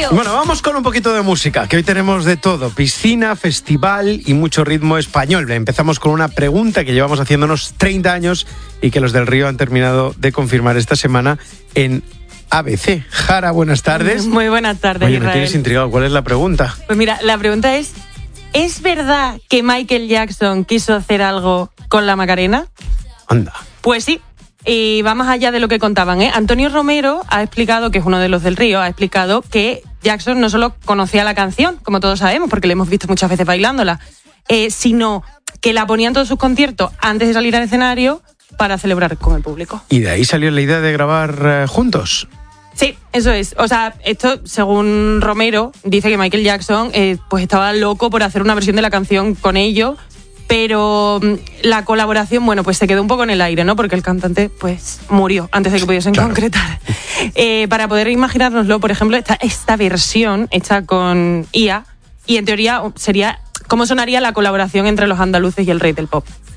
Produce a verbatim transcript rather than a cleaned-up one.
radio. Bueno, vamos con un poquito de música, que hoy tenemos de todo. Piscina, festival y mucho ritmo español. Empezamos con una pregunta que llevamos haciéndonos treinta años y que los del Río han terminado de confirmar esta semana en A B C. Jara, buenas tardes. Muy buenas tardes, Oye, Israel. me tienes intrigado. ¿Cuál es la pregunta? Pues mira, la pregunta es, ¿es verdad que Michael Jackson quiso hacer algo con la Macarena? Anda. Pues sí. Y va más allá de lo que contaban, ¿eh? Antonio Romero ha explicado, que es uno de los del Río, ha explicado que Jackson no solo conocía la canción, como todos sabemos, porque le hemos visto muchas veces bailándola, eh, sino que la ponía en todos sus conciertos antes de salir al escenario para celebrar con el público. ¿Y de ahí salió la idea de grabar eh, juntos? Sí, eso es. O sea, esto, según Romero, dice que Michael Jackson eh, pues estaba loco por hacer una versión de la canción con ellos, pero la colaboración, bueno, pues se quedó un poco en el aire, ¿no? Porque el cantante, pues, murió antes de que pudiesen claro. concretar. Eh, para poder imaginárnoslo, por ejemplo, esta, esta versión hecha con I A, y en teoría sería cómo sonaría la colaboración entre los andaluces y el rey del pop.